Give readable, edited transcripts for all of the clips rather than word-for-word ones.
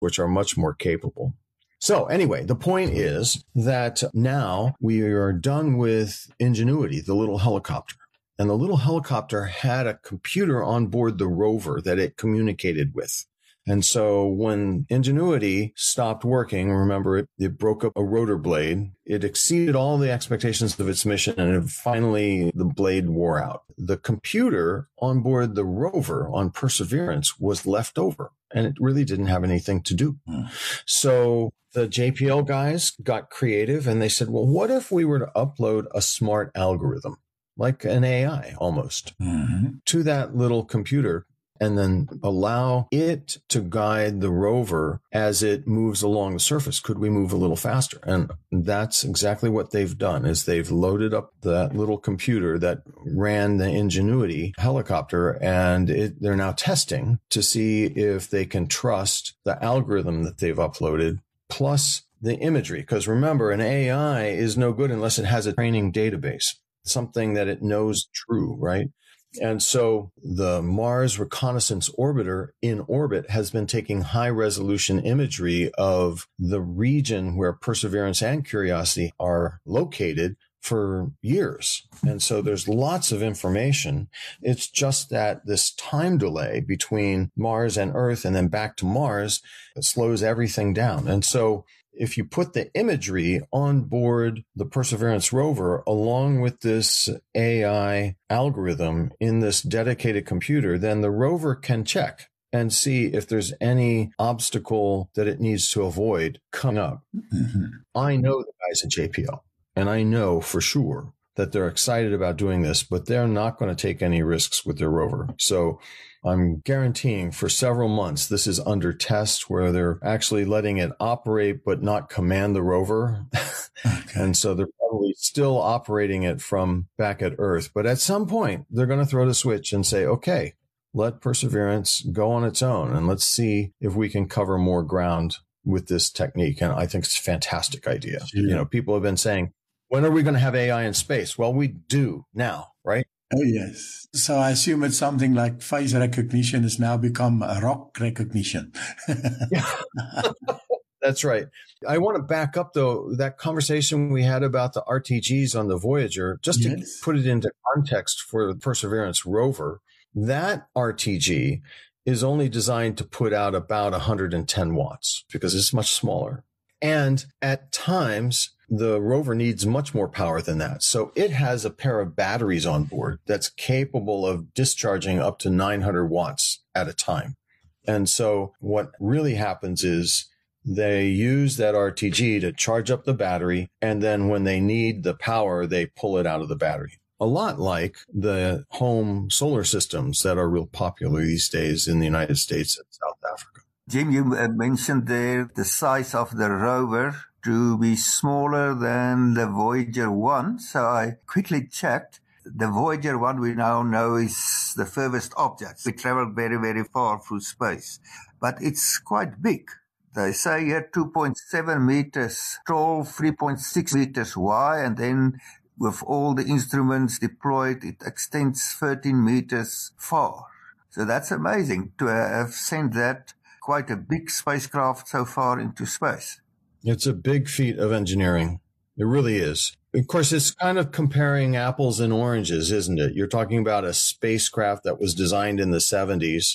which are much more capable. So anyway, the point is that now we are done with Ingenuity, the little helicopter. And the little helicopter had a computer on board the rover that it communicated with. And so when Ingenuity stopped working, remember it broke up a rotor blade. It exceeded all the expectations of its mission, and finally the blade wore out. The computer on board the rover on Perseverance was left over, and it really didn't have anything to do. So the JPL guys got creative, and they said, well, what if we were to upload a smart algorithm, like an AI almost, to that little computer, and then allow it to guide the rover as it moves along the surface? Could we move a little faster? And that's exactly what they've done, is they've loaded up that little computer that ran the Ingenuity helicopter, and they're now testing to see if they can trust the algorithm that they've uploaded, plus the imagery. Because remember, an AI is no good unless it has a training database, something that it knows true, right? And so the Mars Reconnaissance Orbiter in orbit has been taking high resolution imagery of the region where Perseverance and Curiosity are located for years. And so there's lots of information. It's just that this time delay between Mars and Earth and then back to Mars slows everything down. And so if you put the imagery on board the Perseverance rover along with this AI algorithm in this dedicated computer, then the rover can check and see if there's any obstacle that it needs to avoid coming up. I know the guys at JPL, and I know for sure that they're excited about doing this, but they're not going to take any risks with their rover. So I'm guaranteeing for several months, this is under test where they're actually letting it operate, but not command the rover. Okay. And so they're probably still operating it from back at Earth. But at some point, they're going to throw the switch and say, okay, let Perseverance go on its own, and let's see if we can cover more ground with this technique. And I think it's a fantastic idea. Yeah. You know, people have been saying, when are we going to have AI in space? Well, we do now, right? Oh, yes. So I assume it's something like face recognition has now become rock recognition. That's right. I want to back up, though, that conversation we had about the RTGs on the Voyager, just to put it into context for the Perseverance rover. That RTG is only designed to put out about 110 watts because it's much smaller. And at times, the rover needs much more power than that. So it has a pair of batteries on board that's capable of discharging up to 900 watts at a time. And so what really happens is they use that RTG to charge up the battery, and then when they need the power, they pull it out of the battery. A lot like the home solar systems that are real popular these days in the United States and South Africa. Jim, you mentioned there the size of the rover to be smaller than the Voyager 1. So I quickly checked. The Voyager 1 we now know is the furthest object. We traveled very, very far through space. But it's quite big. They say here 2.7 meters tall, 3.6 meters wide, and then with all the instruments deployed, it extends 13 meters far. So that's amazing to have sent that quite a big spacecraft so far into space. It's a big feat of engineering. It really is. Of course, it's kind of comparing apples and oranges, isn't it? You're talking about a spacecraft that was designed in the 70s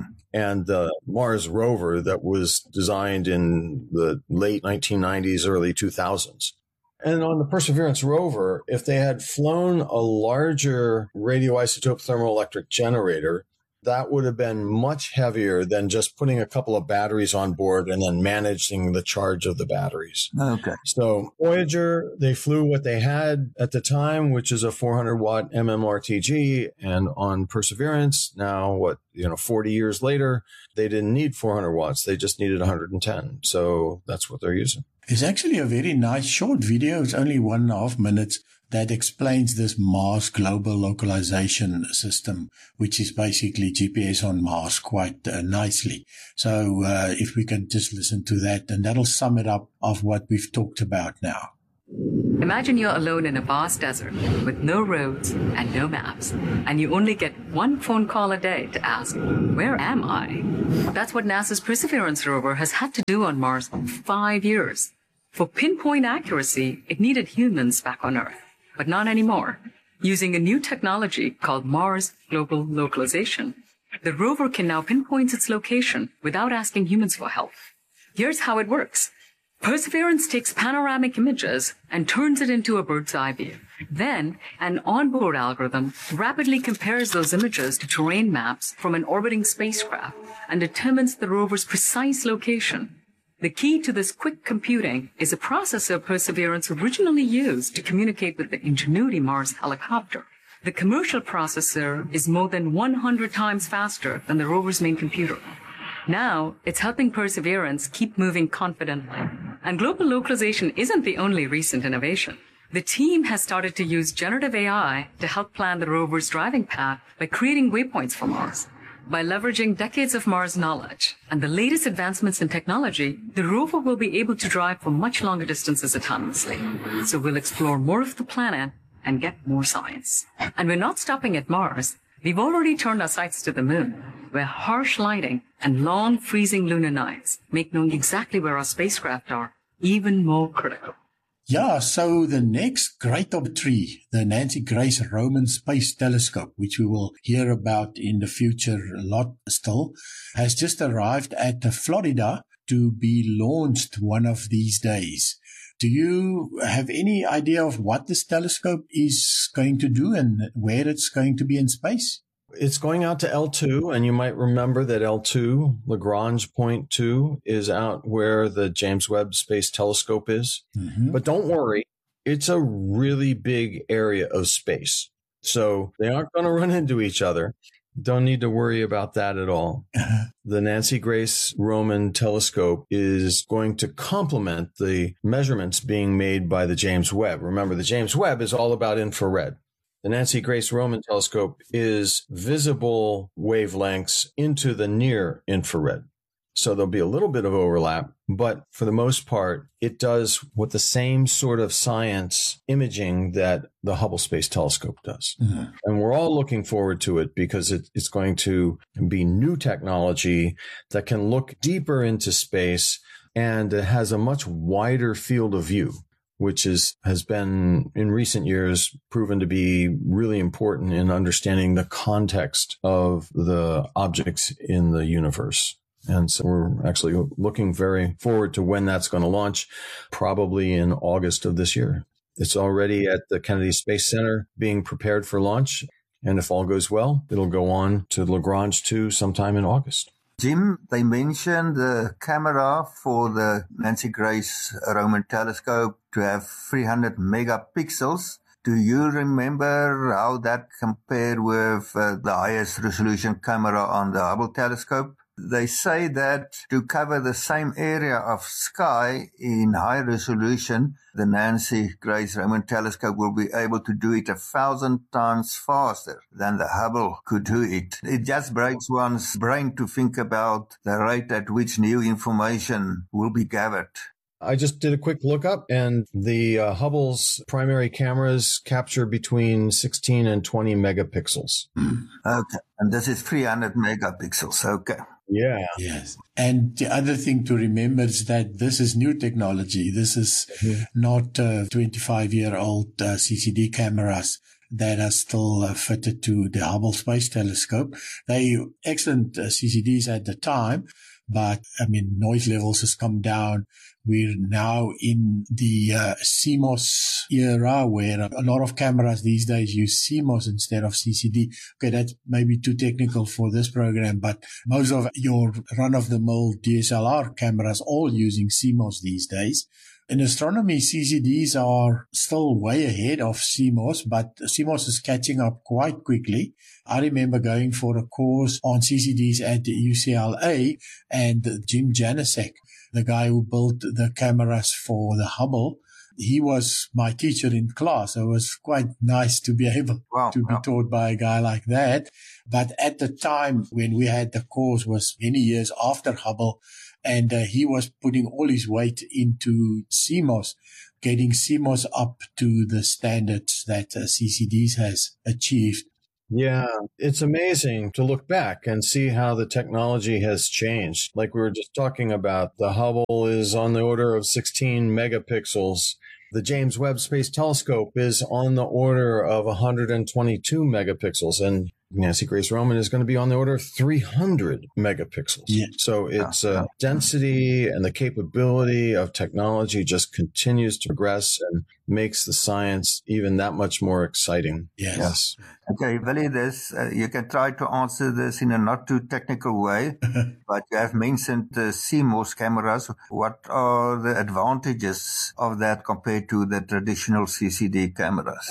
and the Mars rover that was designed in the late 1990s, early 2000s. And on the Perseverance rover, if they had flown a larger radioisotope thermoelectric generator, that would have been much heavier than just putting a couple of batteries on board and then managing the charge of the batteries. Okay. So Voyager, they flew what they had at the time, which is a 400-watt MMRTG. And on Perseverance, now 40 years later, they didn't need 400 watts. They just needed 110. So that's what they're using. It's actually a very nice short video. It's only 1.5 minutes that explains this Mars global localization system, which is basically GPS on Mars quite nicely. So if we can just listen to that, and that'll sum it up of what we've talked about now. Imagine you're alone in a vast desert with no roads and no maps, and you only get one phone call a day to ask, where am I? That's what NASA's Perseverance rover has had to do on Mars for 5 years. For pinpoint accuracy, it needed humans back on Earth, but not anymore. Using a new technology called Mars Global Localization, the rover can now pinpoint its location without asking humans for help. Here's how it works. Perseverance takes panoramic images and turns it into a bird's eye view. Then, an onboard algorithm rapidly compares those images to terrain maps from an orbiting spacecraft and determines the rover's precise location. The key to this quick computing is a processor Perseverance originally used to communicate with the Ingenuity Mars helicopter. The commercial processor is more than 100 times faster than the rover's main computer. Now, it's helping Perseverance keep moving confidently. And global localization isn't the only recent innovation. The team has started to use generative AI to help plan the rover's driving path by creating waypoints for Mars. By leveraging decades of Mars knowledge and the latest advancements in technology, the rover will be able to drive for much longer distances autonomously. So we'll explore more of the planet and get more science. And we're not stopping at Mars. We've already turned our sights to the moon, where harsh lighting and long freezing lunar nights make knowing exactly where our spacecraft are even more critical. Yeah, so the next great observatory, the Nancy Grace Roman Space Telescope, which we will hear about in the future a lot still, has just arrived at Florida to be launched one of these days. Do you have any idea of what this telescope is going to do and where it's going to be in space? It's going out to L2, and you might remember that L2, Lagrange Point 2, is out where the James Webb Space Telescope is. Mm-hmm. But don't worry, it's a really big area of space. So they aren't going to run into each other. Don't need to worry about that at all. The Nancy Grace Roman Telescope is going to complement the measurements being made by the James Webb. Remember, the James Webb is all about infrared. The Nancy Grace Roman Telescope is visible wavelengths into the near infrared. So there'll be a little bit of overlap, but for the most part, it does what the same sort of science imaging that the Hubble Space Telescope does. Mm-hmm. And we're all looking forward to it because it's going to be new technology that can look deeper into space, and it has a much wider field of view, which has been in recent years proven to be really important in understanding the context of the objects in the universe. And so we're actually looking very forward to when that's going to launch, probably in August of this year. It's already at the Kennedy Space Center being prepared for launch. And if all goes well, it'll go on to Lagrange 2 sometime in August. Jim, they mentioned the camera for the Nancy Grace Roman Telescope to have 300 megapixels. Do you remember how that compared with the highest resolution camera on the Hubble telescope? They say that to cover the same area of sky in high resolution, the Nancy Grace Roman Telescope will be able to do it 1,000 times faster than the Hubble could do it. It just breaks one's brain to think about the rate at which new information will be gathered. I just did a quick lookup, and the Hubble's primary cameras capture between 16 and 20 megapixels. Okay, and this is 300 megapixels. Okay. Yeah. Yes. And the other thing to remember is that this is new technology. This is not 25-year-old CCD cameras that are still fitted to the Hubble Space Telescope. They excellent CCDs at the time, but noise levels has come down. We're now in the CMOS era where a lot of cameras these days use CMOS instead of CCD. Okay, that's maybe too technical for this program, but most of your run-of-the-mill DSLR cameras all using CMOS these days. In astronomy, CCDs are still way ahead of CMOS, but CMOS is catching up quite quickly. I remember going for a course on CCDs at the UCLA, and Jim Janicek, the guy who built the cameras for the Hubble, he was my teacher in class. So it was quite nice to be able to be taught by a guy like that. But at the time when we had the course was many years after Hubble, And he was putting all his weight into CMOS, getting CMOS up to the standards that CCDs has achieved. Yeah, it's amazing to look back and see how the technology has changed. Like we were just talking about, the Hubble is on the order of 16 megapixels. The James Webb Space Telescope is on the order of 122 megapixels. And Nancy Grace Roman is going to be on the order of 300 megapixels. Yeah. So it's density and the capability of technology just continues to progress and makes the science even that much more exciting. Yes. Okay, Willie, you can try to answer this in a not too technical way, but you have mentioned the CMOS cameras. What are the advantages of that compared to the traditional CCD cameras?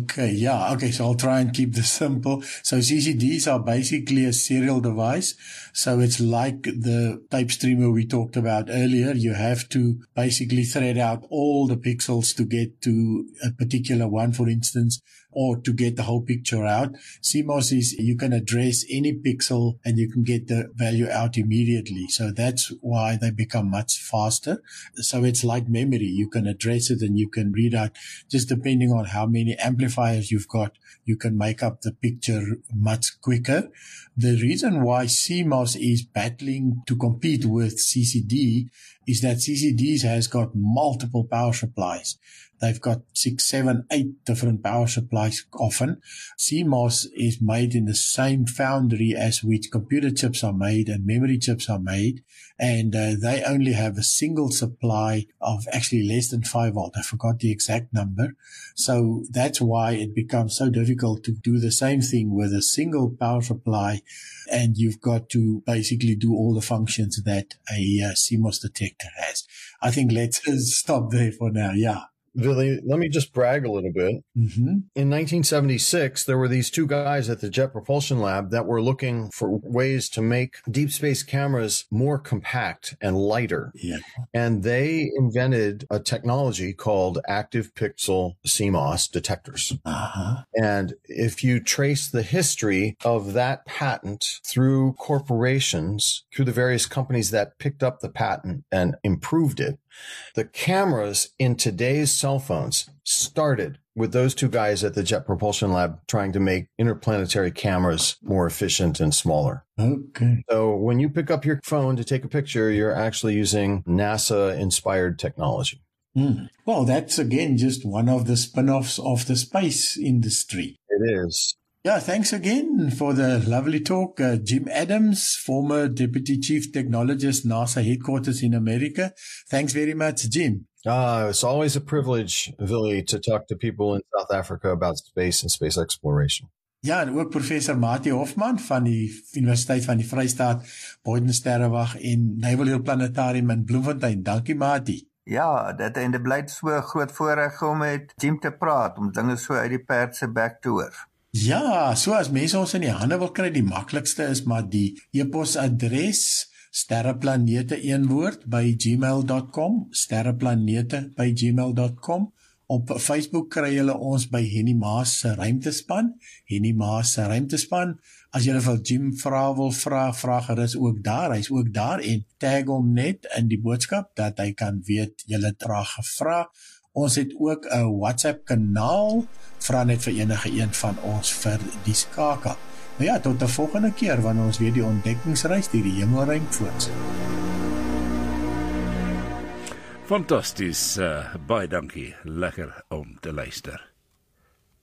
Okay, so I'll try and keep this simple. So CCDs are basically a serial device. So it's like the tape streamer we talked about earlier. You have to basically thread out all the pixels to get to a particular one, for instance, or to get the whole picture out. CMOS is you can address any pixel and you can get the value out immediately. So that's why they become much faster. So it's like memory. You can address it and you can read out, just depending on how many amplifiers you've got, you can make up the picture much quicker. The reason why CMOS is battling to compete with CCD is that CCDs has got multiple power supplies. They've got 6, 7, 8 different power supplies often. CMOS is made in the same foundry as which computer chips are made and memory chips are made. And they only have a single supply of actually less than 5 volt. I forgot the exact number. So that's why it becomes so difficult to do the same thing with a single power supply. And you've got to basically do all the functions that a CMOS detector has. I think let's stop there for now. Yeah. Billy, let me just brag a little bit. Mm-hmm. In 1976, there were these two guys at the Jet Propulsion Lab that were looking for ways to make deep space cameras more compact and lighter. Yeah. And they invented a technology called active pixel CMOS detectors. Uh-huh. And if you trace the history of that patent through corporations, through the various companies that picked up the patent and improved it, the cameras in today's cell phones started with those two guys at the Jet Propulsion Lab trying to make interplanetary cameras more efficient and smaller. Okay. So when you pick up your phone to take a picture, you're actually using NASA-inspired technology. Well, that's again just one of the spin-offs of the space industry. It is. Yeah, thanks again for the lovely talk. Jim Adams, former Deputy Chief Technologist, NASA headquarters in America. Thanks very much, Jim. It's always a privilege, Willie, to talk to people in South Africa about space and space exploration. Ja, en ook professor Mati Hofman van die Universiteit van die Vrystaat, Boyden Sterrewag en Naval Hill Planetarium in Bloemfontein. Dankie, Mati. Ja, dit bly so groot voorreg om met Jim te praat, om dinge so uit die perd se bek te hoor. Ja, so as mense ons in die hande wil kry, die maklikste is maar die e-posadres sterreplanete1woord@gmail.com, sterreplanete@gmail.com. Op Facebook kry julle ons by Henny Maas se Ruimtespan, Henny Maas se Ruimtespan. As julle vir Jim wil vra gerus ook daar. Hy's ook daar en tag hom net in die boodskap dat hy kan weet julle het graag gevra. Ons het ook 'n WhatsApp kanaal. Vra net vir enige een van ons vir die skakel. Nou ja, tot 'n volgende keer wanneer ons weer die ontdekkingsreis deur die hemelruim voortsit. Fantasties, baie dankie, lekker om te luister.